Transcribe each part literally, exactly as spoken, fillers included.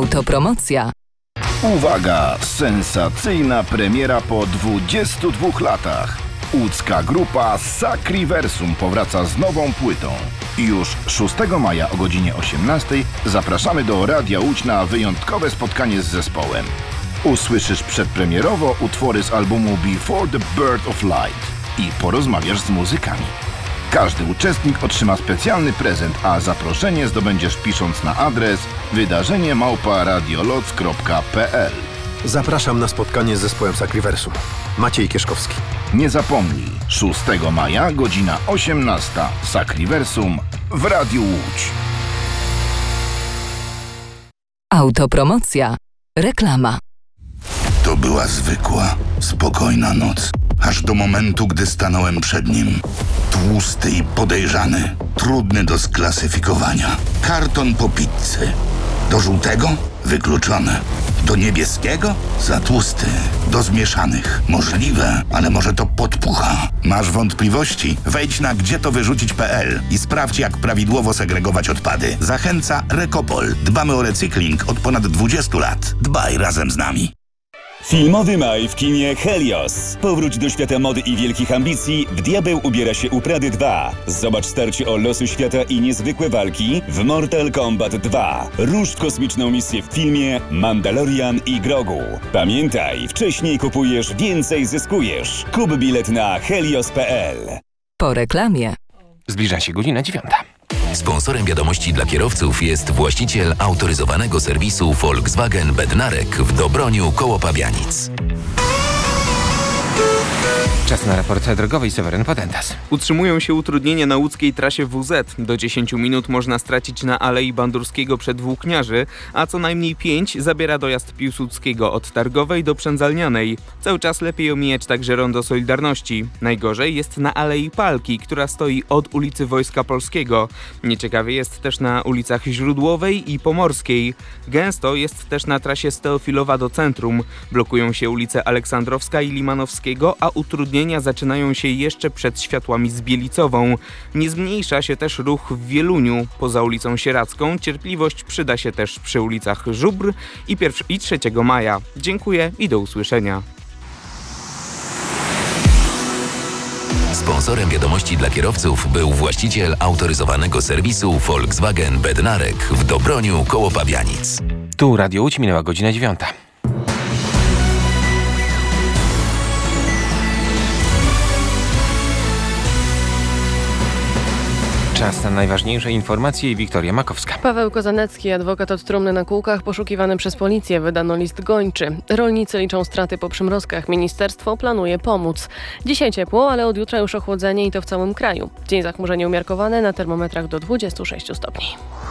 Autopromocja. Uwaga! Sensacyjna premiera po dwudziestu dwóch latach. Łódzka grupa Sacriversum powraca z nową płytą. I już szóstego maja o godzinie osiemnastej zapraszamy do Radia Łódź na wyjątkowe spotkanie z zespołem. Usłyszysz przedpremierowo utwory z albumu Before the Birth of Light i porozmawiasz z muzykami. Każdy uczestnik otrzyma specjalny prezent, a zaproszenie zdobędziesz pisząc na adres wydarzenie małpa radioloc kropka p l. Zapraszam na spotkanie z zespołem Sacriversum. Maciej Kieszkowski. Nie zapomnij, szóstego maja, godzina osiemnasta. Sacriversum w Radiu Łódź. Autopromocja. Reklama. To była zwykła, spokojna noc. Aż do momentu, gdy stanąłem przed nim. Tłusty i podejrzany, trudny do sklasyfikowania. Karton po pizzy. Do żółtego? Wykluczone. Do niebieskiego? Za tłusty. Do zmieszanych? Możliwe, ale może to podpucha. Masz wątpliwości? Wejdź na gdzie to wyrzucić kropka p l i sprawdź, jak prawidłowo segregować odpady. Zachęca Rekopol. Dbamy o recykling od ponad dwudziestu lat. Dbaj razem z nami. Filmowy maj w kinie Helios. Powróć do świata mody i wielkich ambicji. W Diabeł ubiera się u Prady dwa. Zobacz starcie o losy świata i niezwykłe walki w Mortal Kombat dwa. Rusz w kosmiczną misję w filmie Mandalorian i Grogu. Pamiętaj, wcześniej kupujesz, więcej zyskujesz. Kup bilet na helios kropka p l. Po reklamie. Zbliża się godzina dziewiąta. Sponsorem wiadomości dla kierowców jest właściciel autoryzowanego serwisu Volkswagen Bednarek w Dobroniu koło Pabianic. Czas na raport drogowy i Seweryn Potentas. Utrzymują się utrudnienia na łódzkiej trasie W Z. Do dziesięciu minut można stracić na Alei Bandurskiego przed Włókniarzy, a co najmniej pięć zabiera dojazd Piłsudskiego od Targowej do Przędzalnianej. Cały czas lepiej omijać także Rondo Solidarności. Najgorzej jest na Alei Palki, która stoi od ulicy Wojska Polskiego. Nieciekawie jest też na ulicach Źródłowej i Pomorskiej. Gęsto jest też na trasie z Teofilowa do centrum. Blokują się ulice Aleksandrowska i Limanowskiego, a utrudnienia zaczynają się jeszcze przed światłami z Bielicową. Nie zmniejsza się też ruch w Wieluniu. Poza ulicą Sieradzką cierpliwość przyda się też przy ulicach Żubr i, pierwszy, i trzeciego maja. Dziękuję i do usłyszenia. Sponsorem wiadomości dla kierowców był właściciel autoryzowanego serwisu Volkswagen Bednarek w Dobroniu koło Pabianic. Tu Radio Łódź, minęła godzina dziewiąta. Czas na najważniejsze informacje i Wiktoria Makowska. Paweł Kozanecki, adwokat od trumny na kółkach, poszukiwany przez policję. Wydano list gończy. Rolnicy liczą straty po przymrozkach. Ministerstwo planuje pomóc. Dzisiaj ciepło, ale od jutra już ochłodzenie i to w całym kraju. Dzień zachmurzenie umiarkowane, na termometrach do dwudziestu sześciu stopni.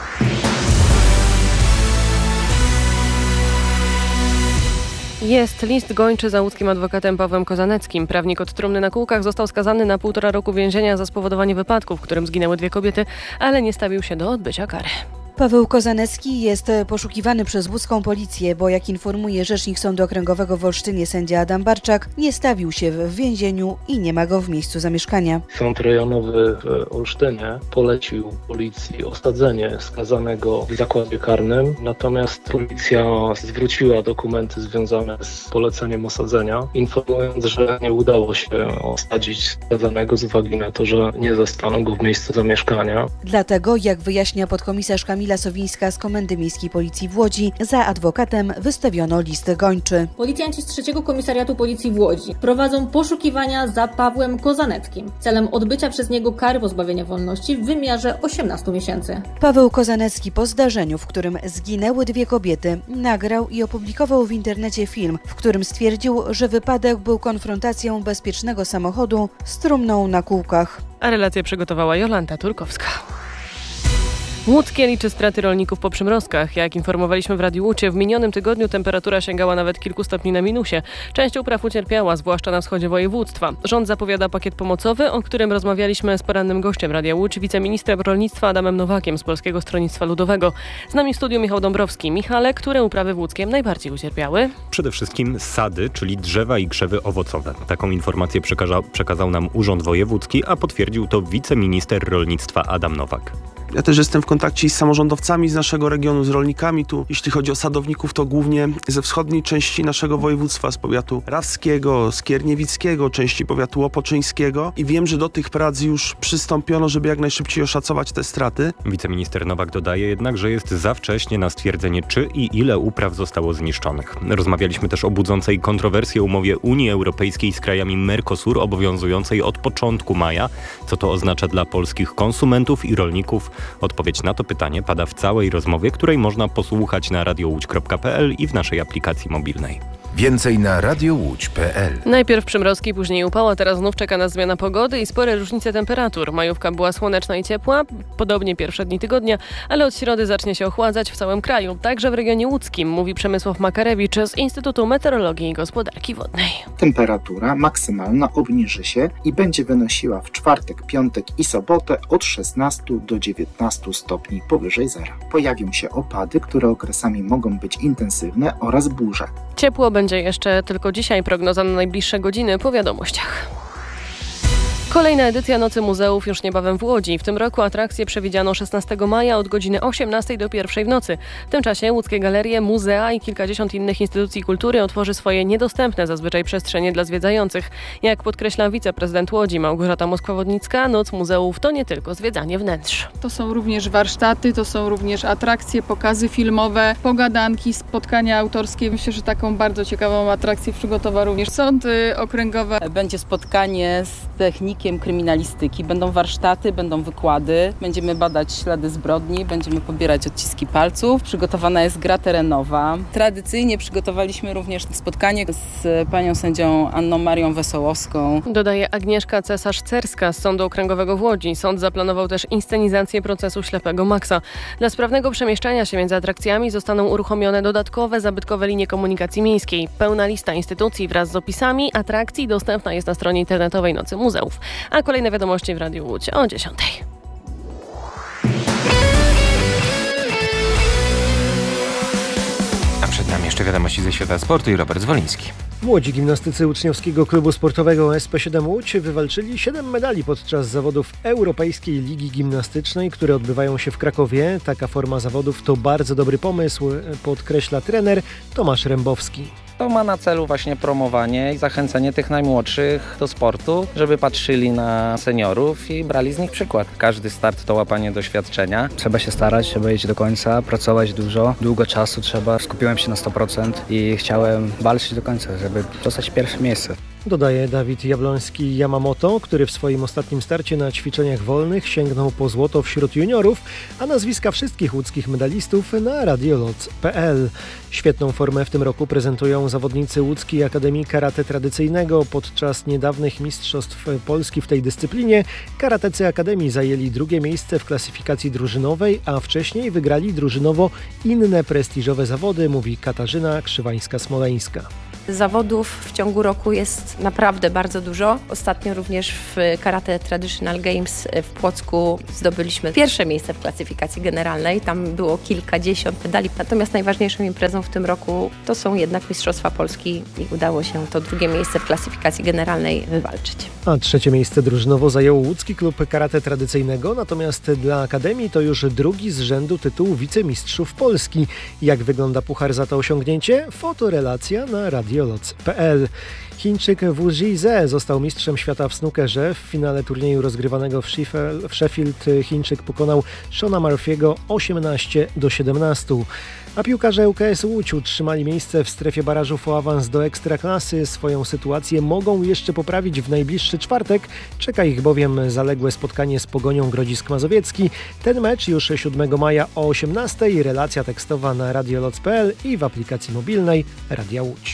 Jest list gończy za łódzkim adwokatem Pawłem Kozaneckim. Prawnik od trumny na kółkach został skazany na półtora roku więzienia za spowodowanie wypadku, w którym zginęły dwie kobiety, ale nie stawił się do odbycia kary. Paweł Kozanecki jest poszukiwany przez łódzką policję, bo jak informuje rzecznik Sądu Okręgowego w Olsztynie sędzia Adam Barczak, nie stawił się w więzieniu i nie ma go w miejscu zamieszkania. Sąd rejonowy w Olsztynie polecił policji osadzenie skazanego w zakładzie karnym, natomiast policja zwróciła dokumenty związane z poleceniem osadzenia, informując, że nie udało się osadzić skazanego z uwagi na to, że nie zastano go w miejscu zamieszkania. Dlatego, jak wyjaśnia podkomisarz Kamila Sowińska z Komendy Miejskiej Policji w Łodzi, za adwokatem wystawiono list gończy. Policjanci z trzeciego Komisariatu Policji w Łodzi prowadzą poszukiwania za Pawłem Kozaneckim celem odbycia przez niego kary pozbawienia wolności w wymiarze osiemnastu miesięcy. Paweł Kozanecki po zdarzeniu, w którym zginęły dwie kobiety, nagrał i opublikował w internecie film, w którym stwierdził, że wypadek był konfrontacją bezpiecznego samochodu z trumną na kółkach. A relację przygotowała Jolanta Turkowska. Łódzkie liczy straty rolników po przymrozkach. Jak informowaliśmy w Radiu Łódź, w minionym tygodniu temperatura sięgała nawet kilku stopni na minusie. Część upraw ucierpiała, zwłaszcza na wschodzie województwa. Rząd zapowiada pakiet pomocowy, o którym rozmawialiśmy z porannym gościem Radia Łódź, wiceministrem rolnictwa Adamem Nowakiem z Polskiego Stronnictwa Ludowego. Z nami w studiu Michał Dąbrowski. Michale, które uprawy w Łódzkiem najbardziej ucierpiały? Przede wszystkim sady, czyli drzewa i krzewy owocowe. Taką informację przekazał, przekazał nam Urząd Wojewódzki, a potwierdził to wiceminister rolnictwa Adam Nowak. Ja też jestem w kontakcie z samorządowcami z naszego regionu, z rolnikami tu. Jeśli chodzi o sadowników, to głównie ze wschodniej części naszego województwa, z powiatu rawskiego, skierniewickiego, części powiatu łopoczyńskiego i wiem, że do tych prac już przystąpiono, żeby jak najszybciej oszacować te straty. Wiceminister Nowak dodaje jednak, że jest za wcześnie na stwierdzenie, czy i ile upraw zostało zniszczonych. Rozmawialiśmy też o budzącej kontrowersję umowie Unii Europejskiej z krajami Mercosur, obowiązującej od początku maja. Co to oznacza dla polskich konsumentów i rolników? Odpowiedź na to pytanie pada w całej rozmowie, której można posłuchać na radio łódź kropka p l i w naszej aplikacji mobilnej. Więcej na radio łódź kropka p l. Najpierw przymrozki, później upał, a teraz znów czeka nas zmiana pogody i spore różnice temperatur. Majówka była słoneczna i ciepła, podobnie pierwsze dni tygodnia, ale od środy zacznie się ochładzać w całym kraju, także w regionie łódzkim, mówi Przemysław Makarewicz z Instytutu Meteorologii i Gospodarki Wodnej. Temperatura maksymalna obniży się i będzie wynosiła w czwartek, piątek i sobotę od szesnastu do dziewiętnastu stopni powyżej zera. Pojawią się opady, które okresami mogą być intensywne oraz burze. Ciepło będzie jeszcze tylko dzisiaj, prognoza na najbliższe godziny po wiadomościach. Kolejna edycja Nocy Muzeów już niebawem w Łodzi. W tym roku atrakcję przewidziano szesnastego maja od godziny osiemnastej do pierwszej w nocy. W tym czasie łódzkie galerie, muzea i kilkadziesiąt innych instytucji kultury otworzy swoje niedostępne zazwyczaj przestrzenie dla zwiedzających. Jak podkreśla wiceprezydent Łodzi Małgorzata Moskwa-Wodnicka, Noc Muzeów to nie tylko zwiedzanie wnętrz. To są również warsztaty, to są również atrakcje, pokazy filmowe, pogadanki, spotkania autorskie. Myślę, że taką bardzo ciekawą atrakcję przygotował również Sąd Okręgowy. Będzie spotkanie z technikiem kryminalistyki. Będą warsztaty, będą wykłady, będziemy badać ślady zbrodni, będziemy pobierać odciski palców. Przygotowana jest gra terenowa. Tradycyjnie przygotowaliśmy również spotkanie z panią sędzią Anną Marią Wesołowską. Dodaje Agnieszka Cesarz-Cerska z Sądu Okręgowego w Łodzi. Sąd zaplanował też inscenizację procesu ślepego Maxa. Dla sprawnego przemieszczania się między atrakcjami zostaną uruchomione dodatkowe, zabytkowe linie komunikacji miejskiej. Pełna lista instytucji wraz z opisami atrakcji dostępna jest na stronie internetowej Nocy Muzeów. A kolejne wiadomości w Radiu Łódź o dziesiątej. A przed nami jeszcze wiadomości ze świata sportu i Robert Zwoliński. W Łodzi gimnastycy uczniowskiego klubu sportowego S P siedem Łódź wywalczyli siedem medali podczas zawodów Europejskiej Ligi Gimnastycznej, które odbywają się w Krakowie. Taka forma zawodów to bardzo dobry pomysł, podkreśla trener Tomasz Rębowski. To ma na celu właśnie promowanie i zachęcenie tych najmłodszych do sportu, żeby patrzyli na seniorów i brali z nich przykład. Każdy start to łapanie doświadczenia. Trzeba się starać, trzeba iść do końca, pracować dużo, długo czasu trzeba. Skupiłem się na sto procent i chciałem walczyć do końca, żeby dostać pierwsze miejsce. Dodaje Dawid Jabloński-Yamamoto, który w swoim ostatnim starcie na ćwiczeniach wolnych sięgnął po złoto wśród juniorów, a nazwiska wszystkich łódzkich medalistów na radioloc kropka p l. Świetną formę w tym roku prezentują zawodnicy Łódzkiej Akademii Karate Tradycyjnego. Podczas niedawnych mistrzostw Polski w tej dyscyplinie karatecy Akademii zajęli drugie miejsce w klasyfikacji drużynowej, a wcześniej wygrali drużynowo inne prestiżowe zawody, mówi Katarzyna Krzywańska-Smoleńska. Zawodów w ciągu roku jest naprawdę bardzo dużo. Ostatnio również w Karate Traditional Games w Płocku zdobyliśmy pierwsze miejsce w klasyfikacji generalnej. Tam było kilkadziesiąt medali. Natomiast najważniejszą imprezą w tym roku to są jednak Mistrzostwa Polski i udało się to drugie miejsce w klasyfikacji generalnej wywalczyć. A trzecie miejsce drużynowo zajął Łódzki Klub Karate Tradycyjnego, natomiast dla Akademii to już drugi z rzędu tytuł wicemistrzów Polski. Jak wygląda puchar za to osiągnięcie? Fotorelacja na radioloc kropka p l. Chińczyk Wu Zhize został mistrzem świata w snookerze. W finale turnieju rozgrywanego w Sheffield Chińczyk pokonał Shona Murphy'ego osiemnaście do siedemnastu. A piłkarze U K S Łódź utrzymali miejsce w strefie barażów o awans do Ekstraklasy. Swoją sytuację mogą jeszcze poprawić w najbliższy czwartek. Czeka ich bowiem zaległe spotkanie z Pogonią Grodzisk Mazowiecki. Ten mecz już siódmego maja o osiemnastej. Relacja tekstowa na radioloc kropka p l i w aplikacji mobilnej Radia Łódź.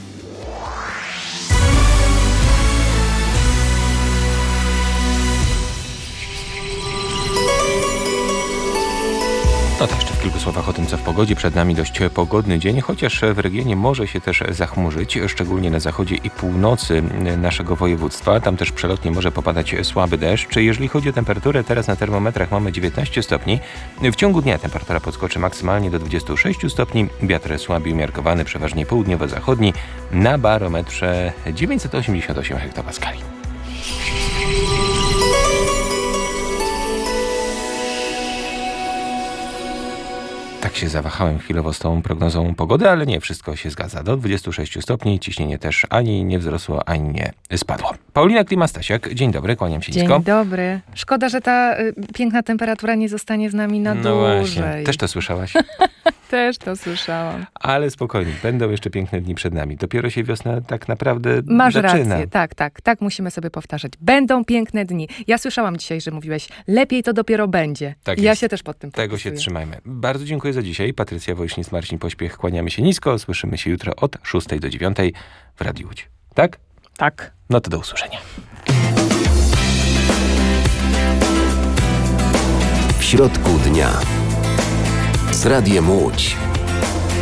No to jeszcze w kilku słowach o tym, co w pogodzie. Przed nami dość pogodny dzień, chociaż w regionie może się też zachmurzyć, szczególnie na zachodzie i północy naszego województwa. Tam też przelotnie może popadać słaby deszcz. Jeżeli chodzi o temperaturę, teraz na termometrach mamy dziewiętnaście stopni. W ciągu dnia temperatura podskoczy maksymalnie do dwudziestu sześciu stopni. Wiatr słaby umiarkowany, przeważnie południowo-zachodni. Na barometrze dziewięćset osiemdziesiąt osiem hektopaskali. tak się zawahałem chwilowo z tą prognozą pogody, ale nie, wszystko się zgadza. Do dwudziestu sześciu stopni, ciśnienie też ani nie wzrosło, ani nie spadło. Paulina Klima-Stasiak, dzień dobry, kłaniam się nisko. Dzień dobry. Szkoda, że ta y, piękna temperatura nie zostanie z nami na no dłużej. Właśnie. Też to słyszałaś? Też to słyszałam. Ale spokojnie, będą jeszcze piękne dni przed nami. Dopiero się wiosna tak naprawdę Masz zaczyna. rację, tak, tak, tak musimy sobie powtarzać. Będą piękne dni. Ja słyszałam dzisiaj, że mówiłeś, lepiej to dopiero będzie. Tak I ja jest. się też pod tym Tego podpisuję. się trzymajmy. Bardzo dziękuję za dzisiaj. Patrycja Wojśnic, Marcin Pośpiech, kłaniamy się nisko. Słyszymy się jutro od szóstej do dziewiątej w Radiu Łódź. Tak? Tak. No to do usłyszenia. W środku dnia z Radiem Łódź.